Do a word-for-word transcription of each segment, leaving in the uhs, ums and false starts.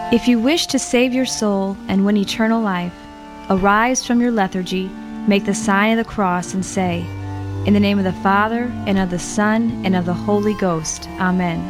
If you wish to save your soul and win eternal life, arise from your lethargy, make the sign of the cross, and say, "In the name of the Father, and of the Son, and of the Holy Ghost. Amen."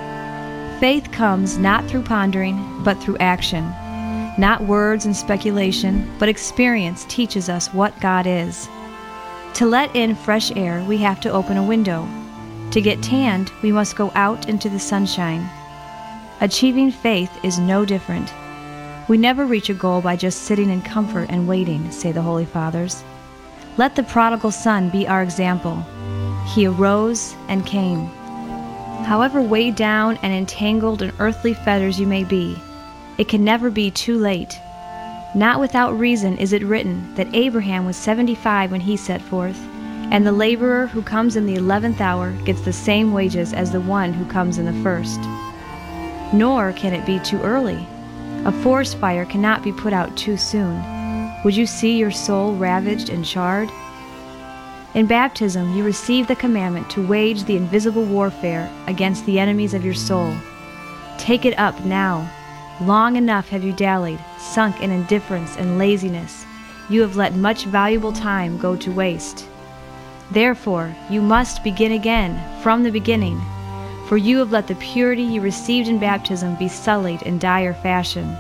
Faith comes not through pondering, but through action. Not words and speculation, but experience teaches us what God is. To let in fresh air, we have to open a window. To get tanned, we must go out into the sunshine. Achieving faith is no different. We never reach a goal by just sitting in comfort and waiting, say the Holy Fathers. Let the prodigal son be our example. He arose and came. However weighed down and entangled in earthly fetters you may be, it can never be too late. Not without reason is it written that Abraham was seventy-five when he set forth, and the laborer who comes in the eleventh hour gets the same wages as the one who comes in the first. Nor can it be too early. A forest fire cannot be put out too soon. Would you see your soul ravaged and charred? In baptism, you receive the commandment to wage the invisible warfare against the enemies of your soul. Take it up now. Long enough have you dallied, sunk in indifference and laziness. You have let much valuable time go to waste. Therefore, you must begin again, from the beginning, for you have let the purity you received in baptism be sullied in dire fashion.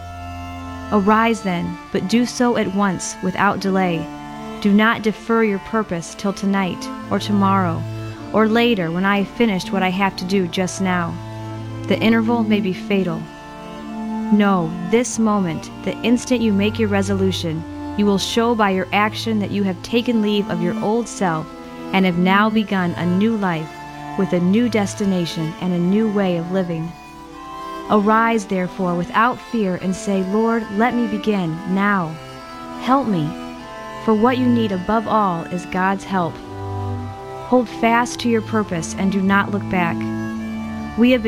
Arise then, but do so at once, without delay. Do not defer your purpose till tonight, or tomorrow, or later when I have finished what I have to do just now. The interval may be fatal. No, this moment, the instant you make your resolution, you will show by your action that you have taken leave of your old self and have now begun a new life with a new destination and a new way of living. Arise, therefore, without fear and say, "Lord, let me begin now. Help me." For what you need above all is God's help. Hold fast to your purpose and do not look back. We have